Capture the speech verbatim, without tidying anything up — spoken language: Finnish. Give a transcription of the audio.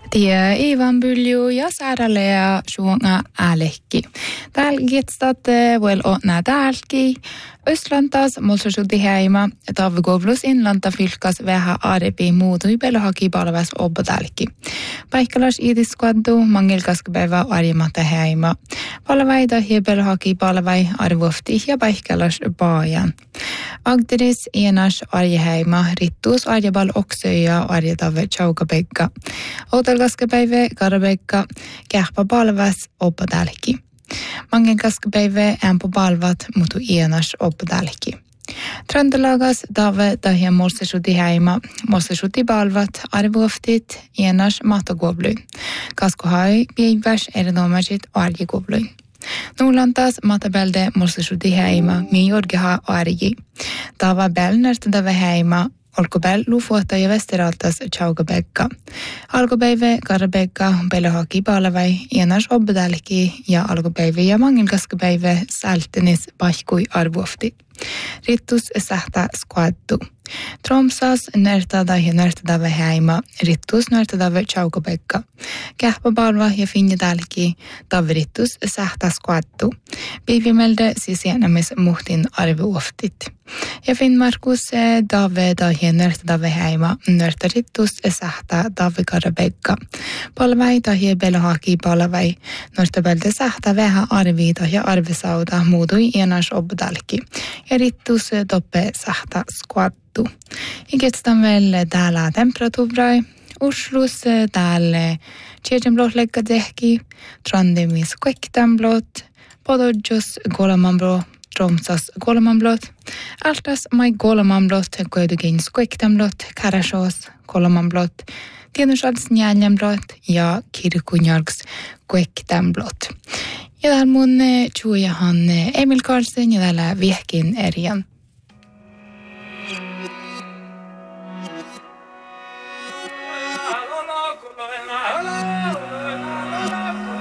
Tie Ivan Bylju ja Säädälea suunga älekki. Täällä getstat vel åtna täälki. Östlantas molsasutti heima. Tavgovlus inlanta fylkas vähän arepi muutui pelhaki palvas obbo täälki. Paikkalas idiskuaddu mangelkaskapäivä arjematta heima. Palvaita ja pelhaki palvai arvofti ja paikkalas paajan. Agderis enas arjeheima rittuus arjebal oksöja arjetave chaukapekka. Outalkaskapäivä karabekka kähpä palvas obbo täälki. Mangen kaskapäivä ämpö palvat mutu enas obbo täälki. Tröndelagas dave tahja morsasuti heima, morsasuti palvat arvoftit enas matagobluin. Kaskohai piiväs erinomaisesti arjegobluin. Nuulantas matabelde morsasuti heima, mi jorgeha arji. Tava bälnärstä dave heima, Olkobel lufuota ja Västeraltas chaukapekka. Alkopäivä karapekka pelahaki palvai enas obbo täälki ja alkopäivä ja mangelkaskapäivä sältenis pahkui arvofti. Rittus sähtä skuaddu. Tromsas nörtada ja nörtadave heima, rittus nörtadave chaukapekka. Kähpä palva ja finja täälki, tav rittus sähtä skuaddu. Piivimelde sisienamis muhtin arvoftit. Ja Finnmarkus dave ja nörtadave heima, nörtarittus sähtä dave karapekka. Palvai ja belahaki palvai, nörtabelde sähtä vähän arviita ja arvisauda muutui enas obbo täälki. Ja rittus toppe sähtä skuaddu. Iketstan väl täällä temperatuurai. Oslus täällä tjejenblått lägga dähki. Trandemis quektamblått. Pododjos golamanblått. Tromsas golamanblått. Altas mai golamanblått. Koidugin quektamblått. Karasjos golamanblått. Tienusals njäljanblått. Ja kirkunjärgs quektamblått. Ja täällä mun tjuujahan Emil Karlsen ja täällä vihkin erian.